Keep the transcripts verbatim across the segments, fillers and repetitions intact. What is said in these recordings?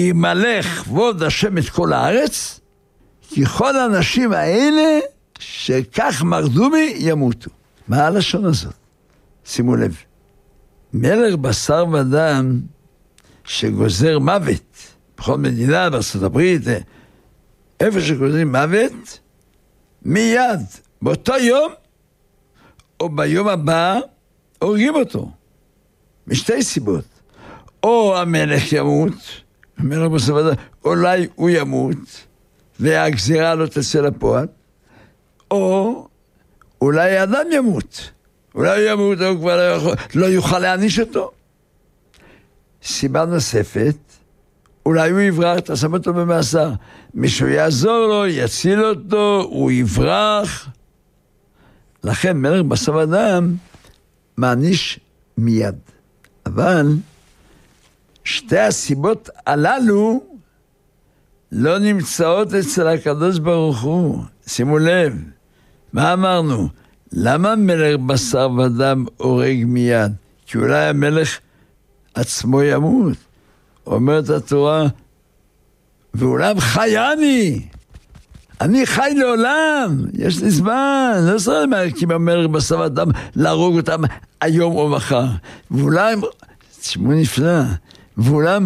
ימלא כבוד השם את כל הארץ, כי כל האנשים האלה שכך מרדו בי ימותו. מה הלשון הזאת? שימו לב. מלך בשר ודם שגוזר מוות, בכל מדינה, בארצות הברית, איפה שגוזרים מוות, מיד, באותו יום, או ביום הבא, הורגים אותו. משתי סיבות. או המלך ימות, המלך בשר ודם, אולי הוא ימות, והגזירה לא תצא לפועל, או אולי האדם ימות. אולי הוא ימות, הוא כבר לא יוכל, לא יוכל להעניש אותו. סיבה נוספת, אולי הוא יברח, תשם אותו במאסר. מישהו יעזור לו, יציל אותו, הוא יברח. לכן מלך בשר ודם מעניש מיד. אבל שתי הסיבות הללו לא נמצאות אצל הקדוש ברוך הוא. שימו לב, מה אמרנו? למה מלך בשר ודם הורג מיד? כי אולי המלך עצמו ימות. אומרת התורה, ואולם חייני, אני חי לעולם, יש לי זמן, לא צריך להקים המלך בשר ודם להרוג אותם היום או מחר. ואולם, תשמעו נפלא, ואולם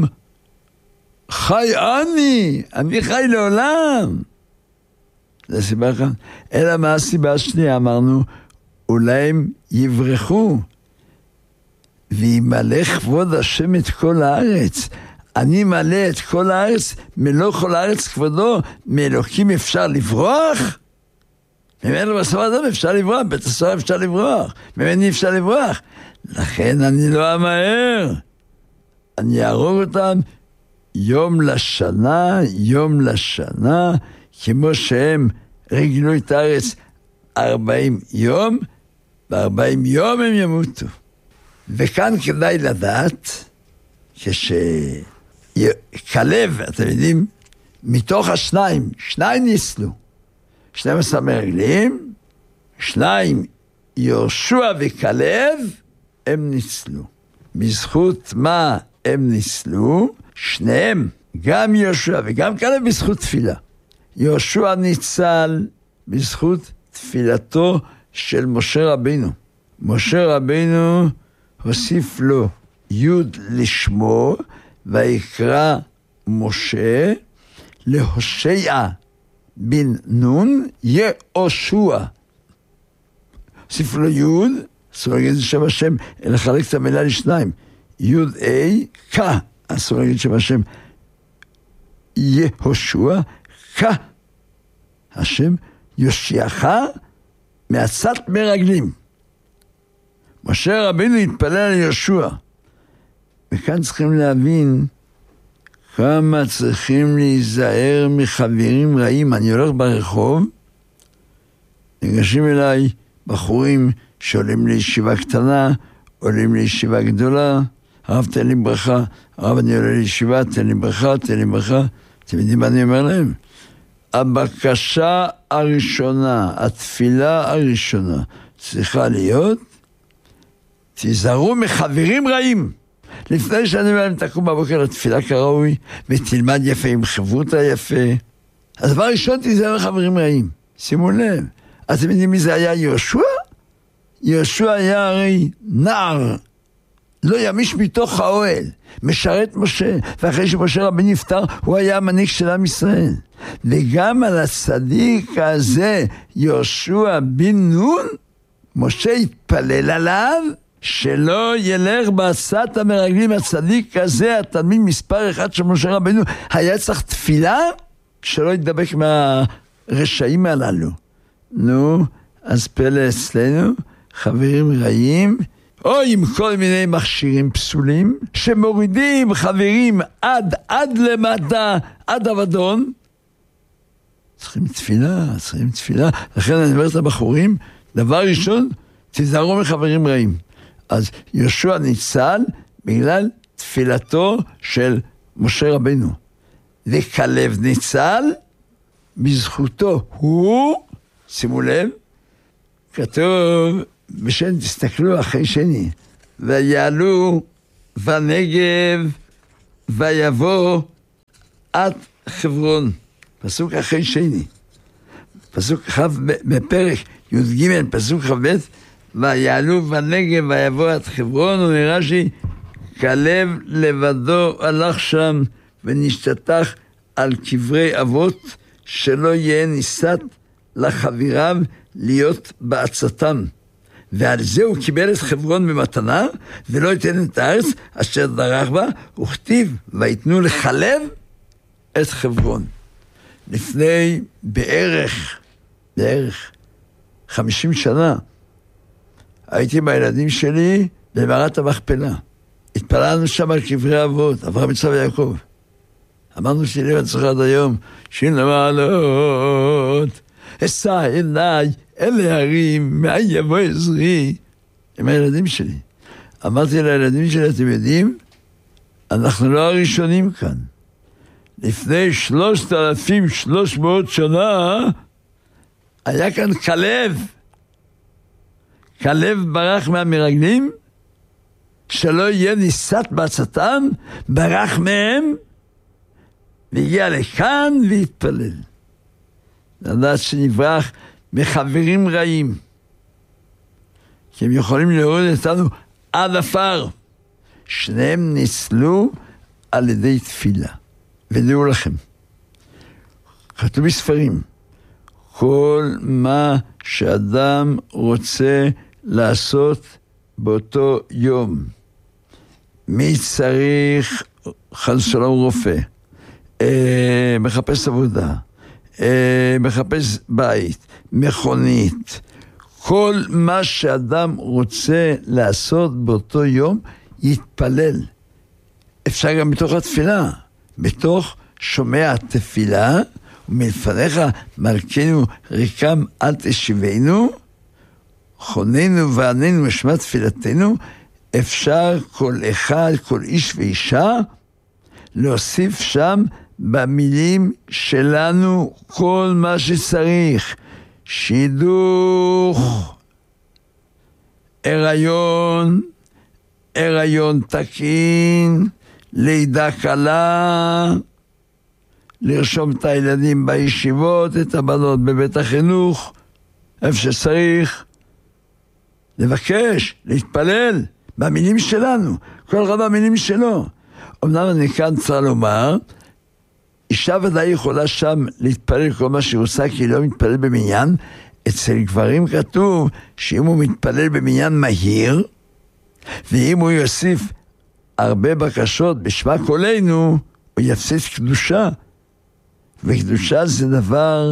חייני, אני חי לעולם. זה סיבה אחת. אלא מה הסיבה השנייה? אמרנו, אולי הם יברחו, וימלא כבוד השם את כל הארץ. אני מלא את כל הארץ, מלוא כל הארץ כבודו. מאלוקים אפשר לברוח? ממנו בשר ודם אפשר לברוח, בית הסוהר אפשר לברוח, ממני אפשר לברוח. לכן אני לא אמהר. אני אהרוג אותם יום לשנה, יום לשנה, כמו שהם רגלו את הארץ ארבעים יום, בארבעים יום הם ימותו. וכאן כדאי לדעת, כשכלב, אתם יודעים, מתוך השניים, שניים ניסלו, שנים עשר מרגלים, שניים, יהושע וכלב, הם ניסלו. בזכות מה הם ניסלו? שניהם, גם יהושע וגם כלב בזכות תפילה. יהושע ניצל בזכות תפילתו של משה רבינו. משה רבינו הוסיף לו יוד לשמו, ויקרא משה להושע בן נון יהושע. הוסיף לו יוד, אסור להגיד שם השם, אלא חלק את המילה לשניים. יוד אי, קה, אסור להגיד שם השם, יהושע, קה, השם יושיעך מעצת מרגלים. משה רבינו התפלל על יהושע. וכאן צריכים להבין כמה צריכים להיזהר מחברים רעים. אני הולך ברחוב, ניגשים אליי בחורים שעולים לישיבה קטנה, עולים לישיבה גדולה, הרב תן לי ברכה, הרב אני עולה לישיבה, תן לי ברכה, תן לי ברכה. אתם יודעים מה אני אומר להם? הבקשה הראשונה, התפילה הראשונה, צריכה להיות, תיזהרו מחברים רעים. לפני שאני אומר להם, תקום בבוקר לתפילה כראוי, ותלמד יפה עם חברותא יפה. הדבר ראשון, תיזהר מחברים רעים. שימו לב. אתם יודעים מי זה היה יהושע? יהושע היה הרי נער, לא ימיש מתוך האוהל, משרת משה, ואחרי שמשה רבינו נפטר, הוא היה המנהיג של עם ישראל. וגם על הצדיק הזה, יהושע בן נון, משה התפלל עליו, שלא ילך בעצת המרגלים. הצדיק הזה, התלמיד מספר אחד של משה רבינו, היה צריך תפילה, שלא יתדבק מהרשעים הללו. נו, אז פלא אצלנו, חברים רעים, או עם כל מיני מכשירים פסולים, שמורידים חברים עד, עד למטה, עד אבדון. צריכים תפילה, צריכים תפילה. לכן אני אומר את הבחורים, דבר ראשון, תיזהרו מחברים רעים. אז יהושע ניצל בגלל תפילתו של משה רבינו. וכלב ניצל בזכותו. הוא, שימו לב, כתוב, בשן תסתכלו אחרי שני, ויעלו בנגב ויבוא גבעת חברון, פסוק אחרי שני, פסוק ח' בפרק י"ג, פסוק ח', ויעלו בנגב ויבוא עד חברון, ורש"י, כלב לבדו הלך שם ונשתטח על קברי אבות, שלא יהיה ניסת לחביריו להיות בעצתם. ועל זה הוא קיבל את חברון במתנה, ולא ייתן את הארץ אשר דרך בה, וכתיב, ויתנו לכלב את חברון. לפני בערך, בערך חמישים שנה, הייתי עם הילדים שלי במערת המכפלה. התפללנו שם על קברי אבות, אברהם, יצחק ויעקב. אמרנו שלי וצריך עד היום, שין למעלות, אשא עיניי אל ההרים, מאין יבוא עזרי, עם הילדים שלי. אמרתי לילדים שלי, אתם יודעים, אנחנו לא הראשונים כאן. לפני שלושת אלפים שלוש מאות שנה, היה כאן כלב. כלב ברח מהמרגלים, שלא יהיה ניסת בעצתם, ברח מהם, והגיע לכאן והתפלל. לדעת שנברח מחברים רעים, כי הם יכולים להוריד אותנו עד עפר. שניהם ניצלו על ידי תפילה. ודעו לכם, כתוב בספרים, כל מה שאדם רוצה לעשות באותו יום, מי צריך חס שלום רופא, אה, מחפש עבודה, אה, מחפש בית, מכונית, כל מה שאדם רוצה לעשות באותו יום, יתפלל. אפשר גם בתוך התפילה, בתוך שומע תפילה, ומלפניך מלכנו ריקם אל תשיבנו, חוננו ועננו משמע תפילתנו. אפשר כל אחד, כל איש ואישה, להוסיף שם במילים שלנו כל מה שצריך. שידוך, הריון, הריון תקין, לידה קלה, לרשום את הילדים בישיבות, את הבנות בבית החינוך, איפה שצריך, לבקש, להתפלל, במילים שלנו, כל אחד במילים שלו. אמנם אני כאן צריך לומר, אישה ודאי יכולה שם להתפלל כל מה שהיא עושה, כי היא לא מתפלל במניין. אצל גברים כתוב שאם הוא מתפלל במניין מהיר, ואם הוא יוסיף הרבה בקשות בשמע קולנו, הוא יפסיד קדושה. וקדושה זה דבר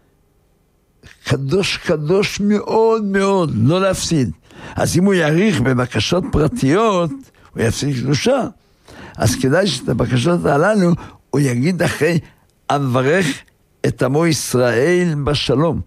קדוש קדוש מאוד מאוד, לא להפסיד. אז אם הוא יאריך בבקשות פרטיות, הוא יפסיד קדושה. אז כדאי שאת הבקשות הללו, הוא יגיד אחרי, אברך את עמו ישראל בשלום.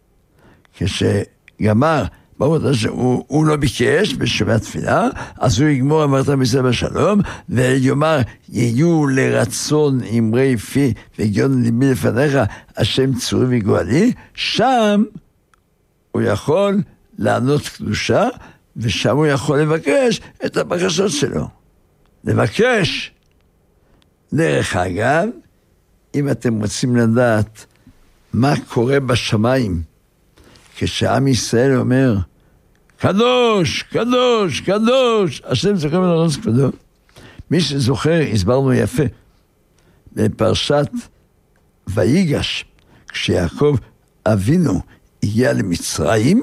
כשגמר, ברור שהוא הוא לא ביקש בשבע תפילה, אז הוא יגמור אמרת בישראל בשלום, ויאמר, יהיו לרצון אמרי פי וגיון ליבי לפניך, השם צורי וגואלי. שם הוא יכול לענות קדושה, ושם הוא יכול לבקש את הבקשות שלו. לבקש. דרך אגב, אם אתם רוצים לדעת מה קורה בשמיים, כשעם ישראל אומר, קדוש, קדוש, קדוש, השם זוכר מלארץ כבודו. מי שזוכר, הסברנו יפה, בפרשת ויגש, כשיעקב אבינו הגיע למצרים,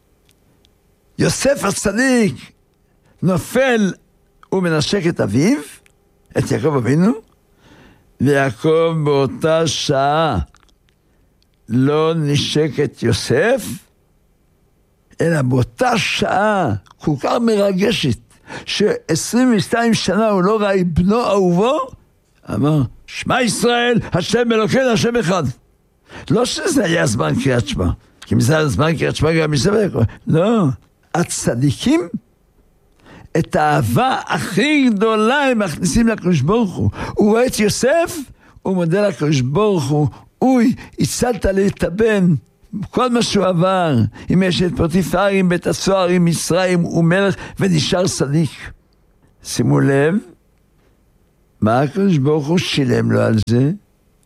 יוסף הצדיק נופל ומנשק את אביו, את יעקב אבינו, ויעקב באותה שעה לא נשק את יוסף, אלא באותה שעה כל כך מרגשת, ש-עשרים ושתיים שנה הוא לא ראה בנו אהובו, אמר, שמע ישראל, השם אלוקינו, השם אחד. לא שזה היה זמן קריאת שמע, כי מזה היה זמן קריאת שמע גם מזה, לא, הצדיקים, את האהבה הכי גדולה הם מכניסים לקדוש ברוך הוא. הוא רואה את יוסף, הוא מודה לקדוש ברוך הוא, אוי, הצלת לי את הבן, כל מה שהוא עבר, עם אשת פוטיפר, עם בית הסוהר, עם מצרים, הוא מלך ונשאר צדיק. שימו לב, מה הקדוש ברוך הוא שילם לו על זה?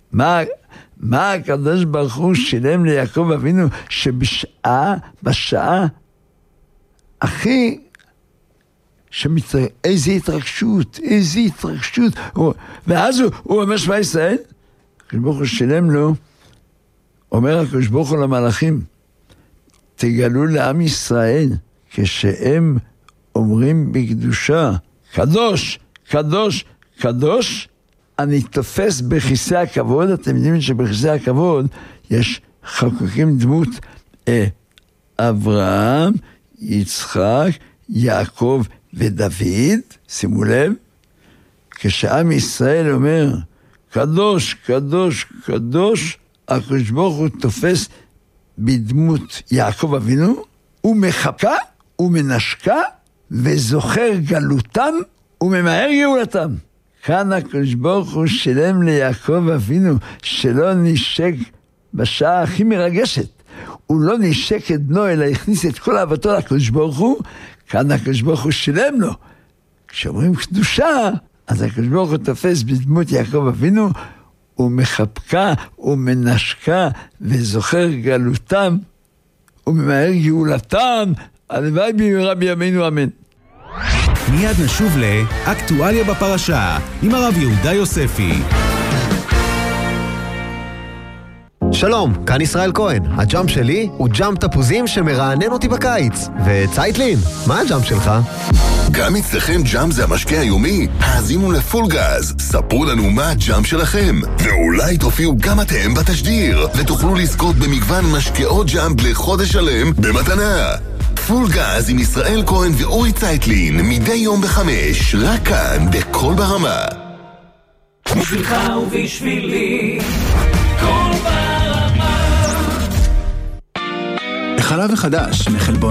מה, מה הקדוש ברוך הוא שילם ליעקב אבינו שבשעה, בשעה הכי שמתר... איזה התרגשות, איזה התרגשות. הוא... ואז הוא, הוא אומר שמע ישראל, הקדוש ברוך הוא שילם לו, אומר הקדוש ברוך הוא למלאכים, תגלו לעם ישראל, כשהם אומרים בקדושה, קדוש, קדוש, קדוש, אני תופס בכיסא הכבוד. אתם יודעים שבכיסא הכבוד יש חקוקים דמות אה, אברהם, יצחק, יעקב ודוד. שימו לב, כשעם ישראל אומר קדוש, קדוש, קדוש, הקדוש ברוך הוא תופס בדמות יעקב אבינו, הוא מחכה, הוא מנשקה, וזוכר גלותם, וממהר גאולתם. כאן הקדוש ברוך הוא שילם ליעקב אבינו, שלא נשק בשעה הכי מרגשת. הוא לא נשק את בנו, אלא הכניס את כל אהבתו לקדוש ברוך הוא. כאן הקדוש ברוך הוא שילם לו. כשאומרים קדושה, אז הקדוש ברוך הוא תופס בדמות יעקב אבינו, הוא מחבקה, הוא מנשקה, וזוכר גלותם, וממהר גאולתם. הלוואי במהרה בימינו אמן. מיד נשוב לאקטואליה בפרשה עם הרב יהודה יוספי. שלום, כאן ישראל כהן. הג'אמפ שלי הוא ג'אמפ תפוזים שמרענן אותי בקיץ. וצייטלין, מה הג'אמפ שלך? גם אצלכם ג'אמפ זה המשקה היומי? האזינו לפול גז, ספרו לנו מה הג'אמפ שלכם, ואולי תופיעו גם אתם בתשדיר, ותוכלו לזכות במגוון משקאות ג'אמפ לחודש שלם במתנה. פול גז עם ישראל כהן ואורי צייטלין, מדי יום בחמש, רק כאן, בכל ברמה. בשבילך ובשבילי, כל ברמה. החלב החדש מחלבון